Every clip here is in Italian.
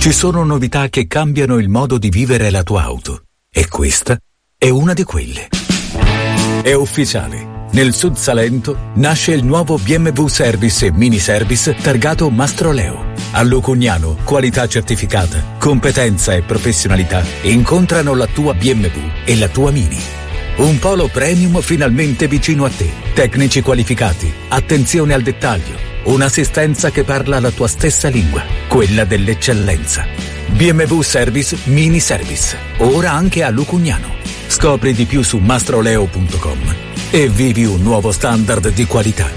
Ci sono novità che cambiano il modo di vivere la tua auto. E questa è una di quelle. È ufficiale. Nel Sud Salento nasce il nuovo BMW Service e Mini Service targato Mastroleo. A Lucugnano, qualità certificata, competenza e professionalità incontrano la tua BMW e la tua Mini. Un polo premium finalmente vicino a te. Tecnici qualificati, attenzione al dettaglio, un'assistenza che parla la tua stessa lingua, quella dell'eccellenza. BMW Service Mini Service, ora anche a Lucugnano. Scopri di più su mastroleo.com e vivi un nuovo standard di qualità.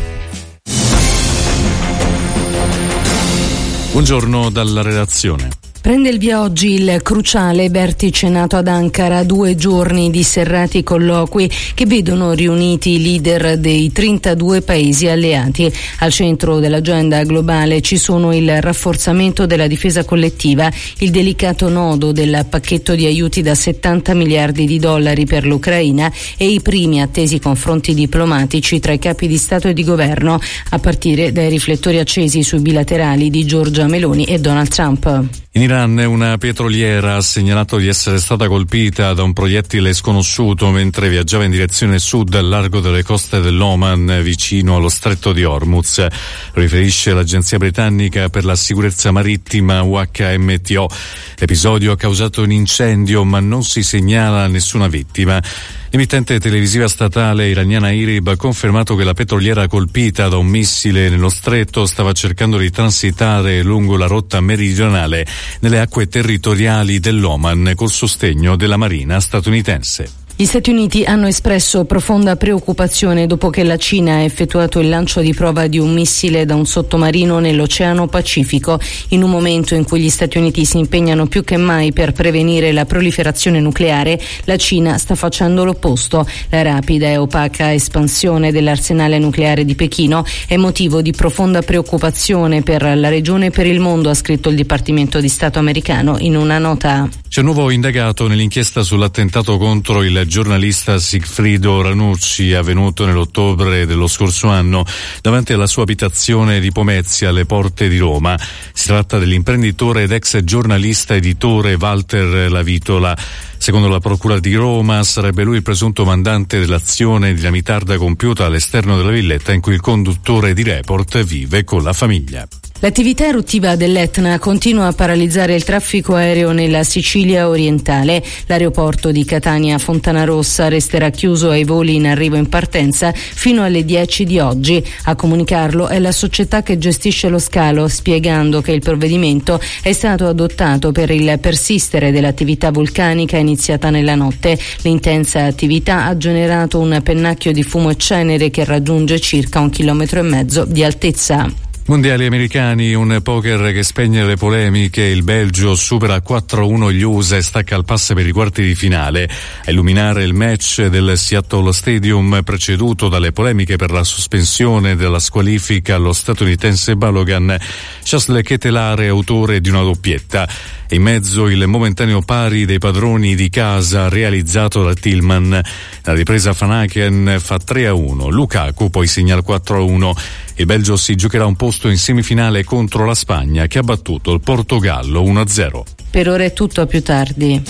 Buongiorno dalla redazione. Prende il via oggi il cruciale vertice NATO ad Ankara, 2 giorni di serrati colloqui che vedono riuniti i leader dei 32 paesi alleati. Al centro dell'agenda globale ci sono il rafforzamento della difesa collettiva, il delicato nodo del pacchetto di aiuti da $70 miliardi per l'Ucraina e i primi attesi confronti diplomatici tra i capi di Stato e di governo, a partire dai riflettori accesi sui bilaterali di Giorgia Meloni e Donald Trump. In Iran una petroliera ha segnalato di essere stata colpita da un proiettile sconosciuto mentre viaggiava in direzione sud al largo delle coste dell'Oman, vicino allo stretto di Hormuz. Riferisce l'agenzia britannica per la sicurezza marittima UHMTO. L'episodio ha causato un incendio, ma non si segnala nessuna vittima. L'emittente televisiva statale iraniana IRIB ha confermato che la petroliera colpita da un missile nello stretto stava cercando di transitare lungo la rotta meridionale nelle acque territoriali dell'Oman col sostegno della marina statunitense. Gli Stati Uniti hanno espresso profonda preoccupazione dopo che la Cina ha effettuato il lancio di prova di un missile da un sottomarino nell'Oceano Pacifico, in un momento in cui gli Stati Uniti si impegnano più che mai per prevenire la proliferazione nucleare. La Cina sta facendo l'opposto. La rapida e opaca espansione dell'arsenale nucleare di Pechino è motivo di profonda preoccupazione per la regione e per il mondo, ha scritto il Dipartimento di Stato americano in una nota. C'è un nuovo indagato nell'inchiesta sull'attentato contro il giornalista Sigfrido Ranucci, avvenuto nell'ottobre dello scorso anno davanti alla sua abitazione di Pomezia alle porte di Roma. Si tratta dell'imprenditore ed ex giornalista editore Walter Lavitola. Secondo la Procura di Roma sarebbe lui il presunto mandante dell'azione dinamitarda compiuta all'esterno della villetta in cui il conduttore di Report vive con la famiglia. L'attività eruttiva dell'Etna continua a paralizzare il traffico aereo nella Sicilia orientale. L'aeroporto di Catania Fontanarossa resterà chiuso ai voli in arrivo e in partenza fino alle 10 di oggi. A comunicarlo è la società che gestisce lo scalo, spiegando che il provvedimento è stato adottato per il persistere dell'attività vulcanica iniziata nella notte. L'intensa attività ha generato un pennacchio di fumo e cenere che raggiunge circa 1,5 chilometri di altezza. Mondiali americani, un poker che spegne le polemiche. Il Belgio supera 4-1 gli USA e stacca al pass per i quarti di finale. A illuminare il match del Seattle Stadium, preceduto dalle polemiche per la sospensione della squalifica allo statunitense Balogan, Charles Ketelare, autore di una doppietta. E in mezzo il momentaneo pari dei padroni di casa realizzato da Tillman. La ripresa Van Aken fa 3-1, Lukaku poi segna il 4-1. Il Belgio si giocherà un posto in semifinale contro la Spagna, che ha battuto il Portogallo 1-0. Per ora è tutto, a più tardi.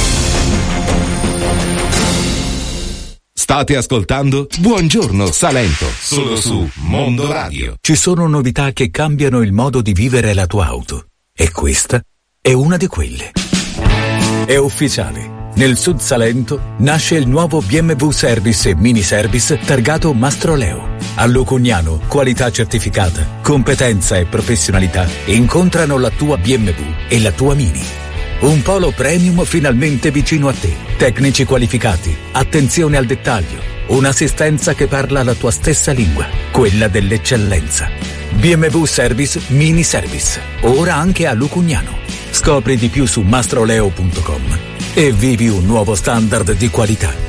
State ascoltando Buongiorno Salento, solo su Mondo Radio. Ci sono novità che cambiano il modo di vivere la tua auto. E questa è una di quelle. È ufficiale. Nel Sud Salento nasce il nuovo BMW Service e Mini Service targato Mastroleo. A Lucugnano, qualità certificata, competenza e professionalità incontrano la tua BMW e la tua Mini. Un polo premium finalmente vicino a te. Tecnici qualificati, attenzione al dettaglio, un'assistenza che parla la tua stessa lingua, quella dell'eccellenza. BMW Service Mini Service, ora anche a Lucugnano. Scopri di più su mastroleo.com e vivi un nuovo standard di qualità.